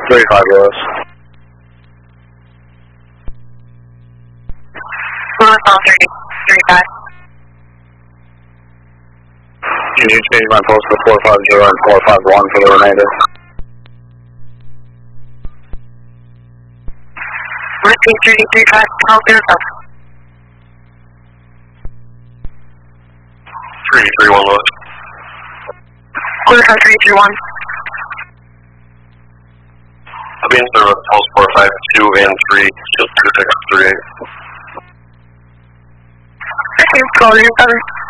35 Lewis. Lewis on 35. You need to change my post to 450 and 451 for the remainder. Whiskey 335, call yourself. 331 Lewis. Lewis on 331. I'll be in service post 452 and 3, just 2638. Okay, call yourself.